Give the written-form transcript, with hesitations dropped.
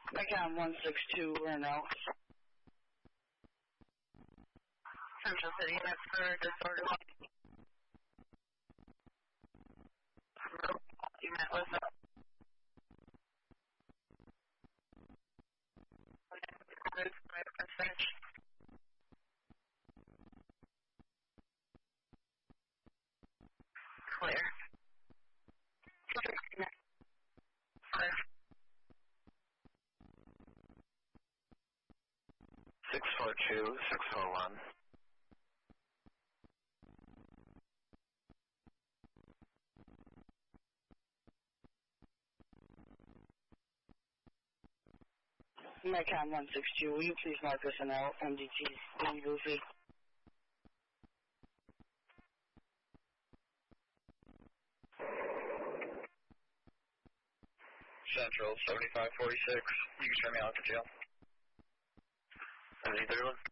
Icon 162, we're now. Central City, that's for disorderly. You met with us. Clear. 642, 641. Icon 162, will you please mark us an L, MDT's being goofy? Central 7546. You can turn me out to jail. 73 one.